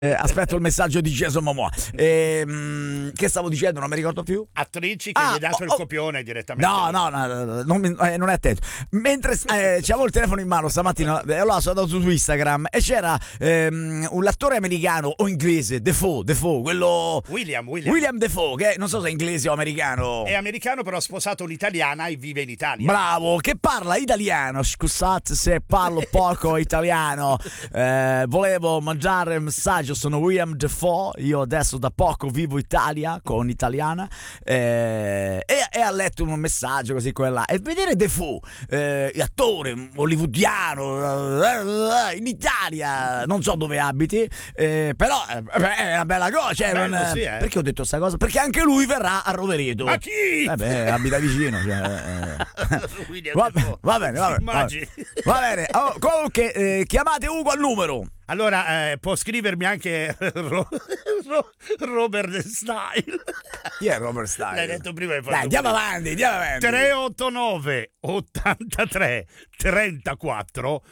Aspetto il messaggio di Jason Momoa. Che stavo dicendo? Non mi ricordo più. Attrici che gli hai dato il copione direttamente. No, non è attento. Mentre c'avevo il telefono in mano stamattina, allora sono andato su Instagram e c'era un attore americano o inglese, Defoe, quello William Defoe, che non so se è inglese o americano. È americano, però ha sposato un'italiana e vive in Italia. Bravo, che parla italiano. Scusate se parlo poco italiano. Volevo mangiare un messaggio. Sono William Defoe, io adesso da poco vivo in Italia con un'italiana e ha letto un messaggio così quella e vedere Defoe, attore hollywoodiano in Italia, non so dove abiti, però è una bella cosa, cioè, bello, sì, perché ho detto sta cosa? Perché anche lui verrà a Rovereto. Ma chi? Abita vicino, cioè, va bene. Oh, comunque chiamate Ugo al numero. Allora, può scrivermi anche Robert Style. Chi è Robert Style? L'hai detto prima. Dai, andiamo avanti. 389 83 34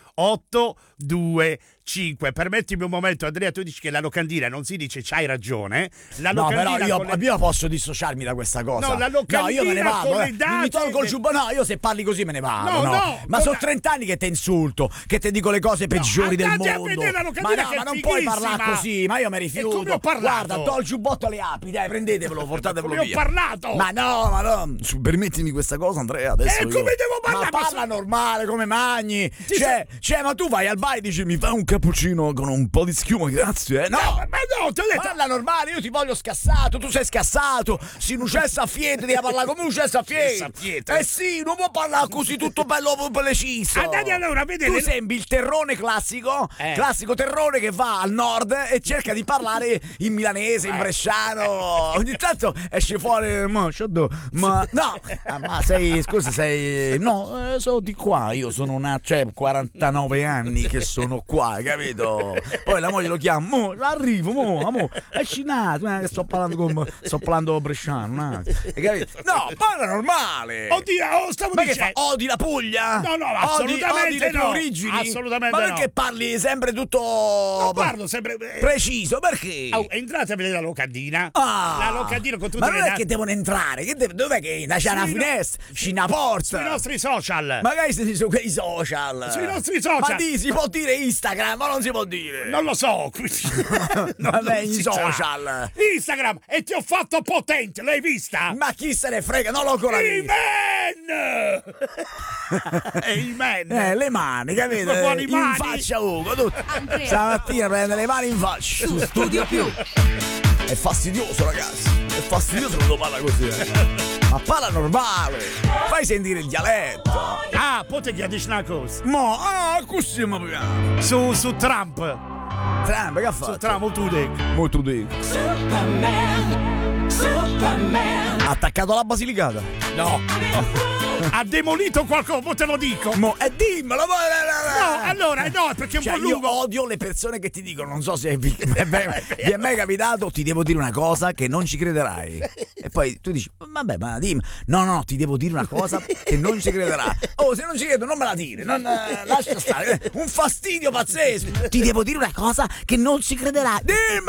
825. Permettimi un momento, Andrea, tu dici che la locandina non si dice c'hai ragione. La però io posso dissociarmi da questa cosa. No, la locandina, io me ne vado. Mi tolgo il giubbotto. No, io se parli così me ne vado. No. Ma sono 30 anni che ti insulto, che ti dico le cose peggiori del mondo. Ma non puoi parlare così, ma io mi rifiuto. Come ho parlato? Guarda, tolgo il giubbotto alle api, dai, prendetevelo, portatevelo come via. Ho parlato? Ma no. Permettimi questa cosa, Andrea, adesso. Come devo parlare? Ma parla normale, come magni. Cioè, ma tu vai al bar e dici mi fa un cappuccino con un po' di schiuma, grazie. No, ti ho detto. Parla normale, io ti voglio scassato, tu sei scassato. Si nucessa a fiete, devi parlare come un nucessa a fiete. Eh sì, non può parlare così tutto bello preciso. Allora, vedete. Tu sembri il terrone classico terrone che va al nord e cerca di parlare in milanese, in bresciano. Ogni tanto esce fuori, ma sei, scusa, sono di qua, io sono 49 anni che sono qua, capito? Poi la moglie lo chiama, arrivo, amore, esci che sto parlando bresciano, capito? No, parla normale. Oddio, stavo dicendo. Odi la Puglia? No, assolutamente odi le tue origini? Assolutamente ma perché parli sempre tutto non parlo sempre preciso, perché? Entrate a vedere la locandina. La locandina con tutte ma non è che devono entrare, dov'è che c'è una finestra, c'è una porta? Sui nostri social. Magari se su quei social. Sui nostri social. Ma si può dire Instagram, ma non si può dire. Non lo so. Vabbè, i social. Instagram, e ti ho fatto potente, l'hai vista? Ma chi se ne frega, non l'ho ancora visto. Il man. Le mani, capito? In faccia Ugo, tutto. Stamattina prende le mani in faccia. Su Studio Più. È fastidioso, ragazzi. È fastidioso quando parla così. Ma parla normale. Fai sentire il dialetto. Poi gli dici una cosa. Così ma piano. Su Trump che ha fatto? Su Trump, molto dico. Superman. Ha attaccato la Basilicata? No. Ha demolito qualcosa, te lo dico. Dimmelo. No, perché è un po' lungo. Io odio le persone che ti dicono, non so se vi è mai capitato, ti devo dire una cosa che non ci crederai. E poi tu dici, vabbè, ma dimmi. No, ti devo dire una cosa che non ci crederai. Se non ci credo non me la dire, lascia stare. Un fastidio pazzesco. Ti devo dire una cosa che non ci crederai. Dimmi!